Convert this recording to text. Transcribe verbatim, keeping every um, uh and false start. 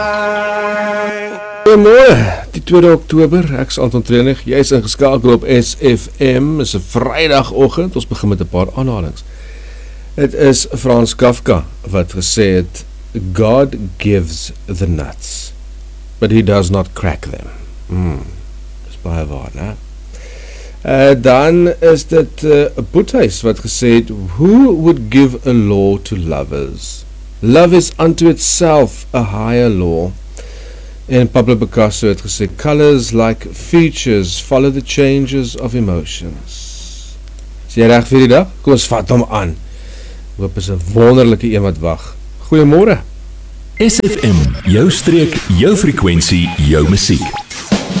Goeiemôre, die tweede Oktober, ek is Anton Trenig, jy is ingeskakel op S F M, is 'n Vrydagoggend, ons begin met 'n paar aanhalings. Het is Frans Kafka wat gesê het, God gives the nuts, but he does not crack them. Hmm, dis baie waar, né? Uh, dan is dit uh, Boethuis wat gesê het, who would give a law to lovers? Love is unto itself a higher law. En Pablo Picasso het gesê, colors like features follow the changes of emotions. Is jy reg vir die dag? Kom ons vat hom aan. Hoop is 'n wonderlike een wat wag. Goeiemôre. S F M, jou streek, jou frekwensie, jou musiek.